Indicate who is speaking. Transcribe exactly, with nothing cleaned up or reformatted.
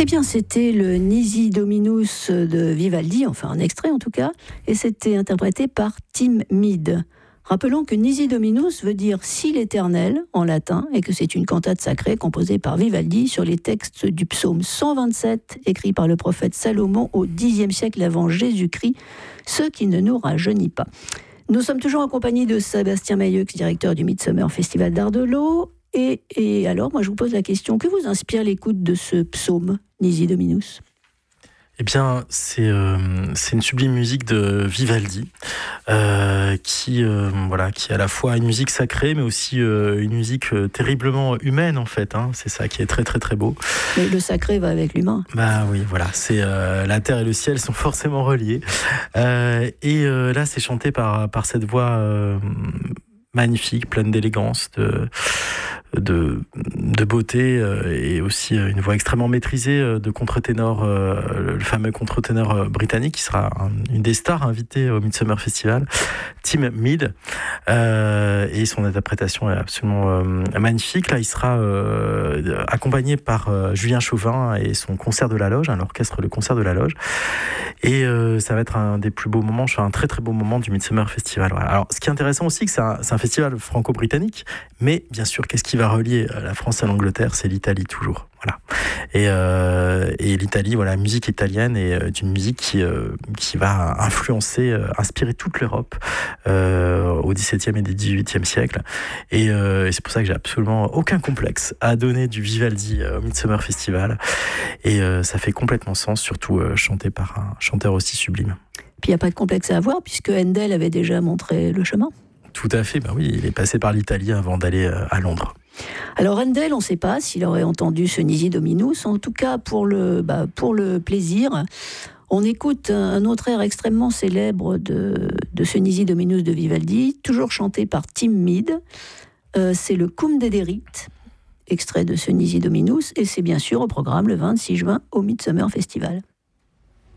Speaker 1: Eh bien, c'était le Nisi Dominus de Vivaldi, enfin un extrait en tout cas, et c'était interprété par Tim Mead. Rappelons que Nisi Dominus veut dire « Si l'Éternel » en latin, et que c'est une cantate sacrée composée par Vivaldi sur les textes du psaume cent vingt-sept, écrit par le prophète Salomon au dixième siècle avant Jésus-Christ, ce qui ne nous rajeunit pas. Nous sommes toujours accompagnés de Sébastien Mailleux, directeur du Midsummer Festival d'Art de l'Eau. Et, et alors, moi je vous pose la question, que vous inspire l'écoute de ce psaume, Nisi Dominus ?
Speaker 2: Eh bien, c'est euh, c'est une sublime musique de Vivaldi, euh, qui euh, voilà, qui est à la fois une musique sacrée, mais aussi euh, une musique euh, terriblement humaine en fait. Hein. C'est ça qui est très très très beau.
Speaker 1: Mais le sacré va avec l'humain.
Speaker 2: Bah oui, voilà. C'est euh, la terre et le ciel sont forcément reliés. Euh, et euh, là, c'est chanté par par cette voix euh, magnifique, pleine d'élégance, de de, de beauté euh, et aussi euh, une voix extrêmement maîtrisée euh, de contre-ténor, euh, le fameux contre-ténor euh, britannique qui sera un, une des stars invitées au Midsummer Festival, Tim Mead, euh, et son interprétation est absolument euh, magnifique. Là, il sera euh, accompagné par euh, Julien Chauvin et son concert de la loge, hein, l'orchestre le concert de la loge, et euh, ça va être un des plus beaux moments, un très très beau moment du Midsummer Festival. Voilà. Alors, ce qui est intéressant aussi, c'est un, c'est un festival franco-britannique, mais bien sûr, qu'est-ce qui va relier la France à l'Angleterre, c'est l'Italie toujours. Voilà. Et, euh, et l'Italie, voilà, la musique italienne est une musique qui, euh, qui va influencer, euh, inspirer toute l'Europe euh, au dix-septième et dix-huitième siècle. Et, euh, et c'est pour ça que j'ai absolument aucun complexe à donner du Vivaldi au Midsummer Festival. Et euh, ça fait complètement sens, surtout euh, chanté par un chanteur aussi sublime.
Speaker 1: Puis il n'y a pas de complexe à avoir, puisque Handel avait déjà montré le chemin.
Speaker 2: Tout à fait, ben oui, il est passé par l'Italie avant d'aller à Londres.
Speaker 1: Alors Handel, on ne sait pas s'il aurait entendu ce Nisi Dominus, en tout cas pour le, bah, pour le plaisir. On écoute un autre air extrêmement célèbre de, de ce Nisi Dominus de Vivaldi, toujours chanté par Tim Mead. Euh, c'est le Cum Dederit, extrait de ce Nisi Dominus, et c'est bien sûr au programme le vingt-six juin au Midsummer Festival.